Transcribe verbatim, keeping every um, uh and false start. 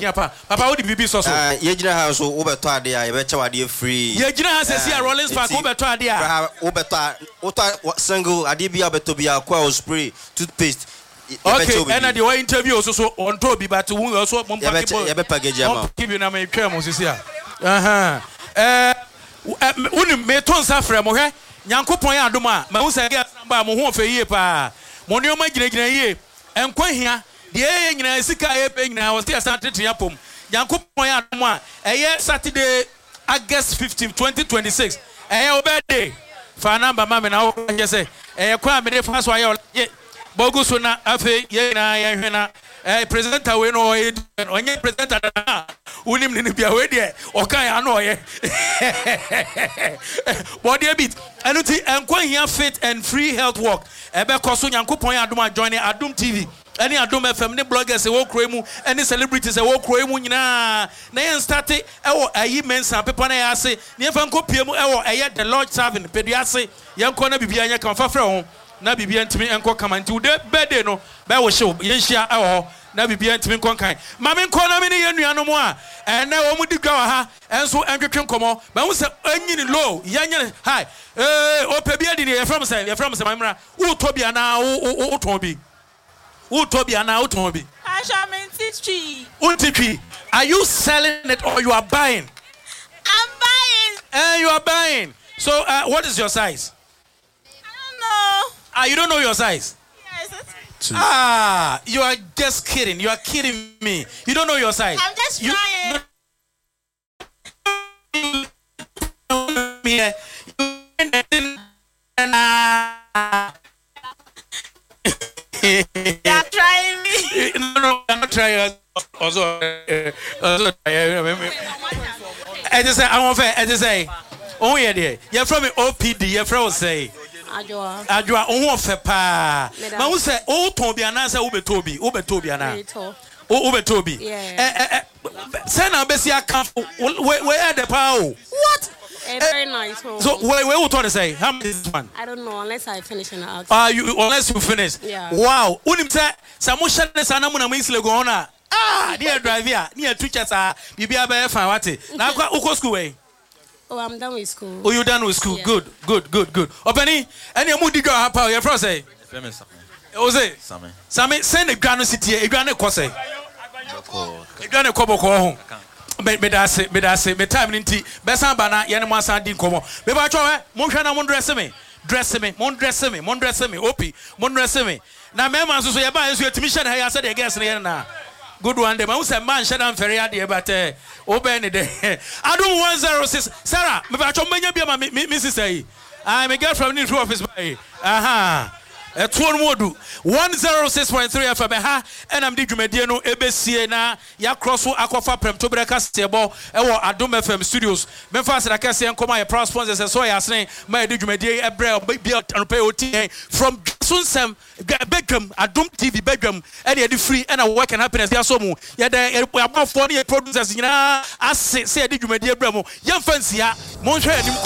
here pa papa wo di bibi so so ah ye gina ha so wo beto ade a ye be chewa ade free ye gina ha se see Rollins Park wo beto ade a wo beto wo to single ade bia beto bia kwa spray toothpaste. Okay, and the way interview also so on to be but we also mom package am give you na me twa mo sisi a aha eh uni me ton safre mo hwe Nyankopon ya adom a ma hu se ga ba mo ho fa yie pa mo ne o ma gina gina yie enko hia de ye nyina sika ye pe nyina wo se asante ya pom Nyankopon ya adom a eye Saturday August fifteenth twenty twenty-six eye obede fa number ma me na wo je se eye kwa me de fa so aye Bogu so na afe ye na ye hwena eh presenter we no ye onye presenter na unim ni bia we de o kan ya no ye body bit anuti enkwa hia fit and free health walk ebe koso Nyankopon ya adom join Adom T V any Adom F M ne bloggers e wo kro emu any celebrities e wo kro emu nyina na ye start e wo ayi mensa pepa na ya ase ne fa nko pie mu e wo eye the Lord serving pedu ase ye nko na bibia nya kan fa frɛ ho na bibia ntimi enko kama nti ude bede no ba wo hye ye hia e ho na bibia ntimi nkon kan ma me nkɔ na me ne ye nuanom a ene wo mu digwa wa ha enso entwetwe nkomo ba hu se anyini low ye nyine hi eh o pe bia di ne ye from say ye from say mamra wo to bia na wo wo ton bi wo to bia na wo ton bi Ashamenti Untitwi, are you selling it or you are buying? I'm buying. And you are buying. So uh, what is your size? I don't know. Ah, you don't know your size? Yes. Ah, you are just kidding. You are kidding me. You don't know your size. I'm just you, trying. You, You're trying me. no, no, I'm not trying. Also, uh, also, I just say, I want to. I just say, oh yeah, there. You're from O P D. You're from say. Adwa. Adwa, oh fe pa. Ma who say, oh Toby, and answer Ube Toby, Ube Toby, and I. Oh Ube Toby. Yeah. Eh, eh, send a Bessie account. Where are the power? What? A very nice home. So where where would you say? How much is this one? I don't know unless I finish in the house. Ah, you unless you finish. Yeah. Wow. Unim say samusha ne sana mu na misle go ona. Ah, dear driver, near teachers are bibia be fa wate. Na kwa uko school way. Oh, I'm done with school. Oh, you done with school? Yeah. Good, good, good, good. Openi, any mu diga ha pa, your friend say. O say. Same. Same send the granu city, e granu ko say. E granu ko boko ho. Me me da se me da se me time nti be san ba na ye ne mo asan di nkomo me ba twa we mo hwa na mo dress me dress me mo dress me mo dress me opi mo dress me na me man so so ye ba so yetimi hye na ya say the girls ne na good one day man say man hye na fere ade but eh obe ne de Adom one oh six Sarah me ba twa manya bia ma me sister yi I me girl from the office by aha a two modu one oh six point three F M ha and I'm the dwumadie no ebesie na ya cross akofa prem to breka stebo e wo Adom F M studios me fa se da kase enkoma ya proud sponsors so ya sene ma the dwumadie ebre bia anpay oti from sunsem begam Adom T V begam and ya the free and work and happiness ya so mu ya da ya bafo ne producers nyina ase se ya the dwumadie ebre mo ya fancy ya mo hwe anim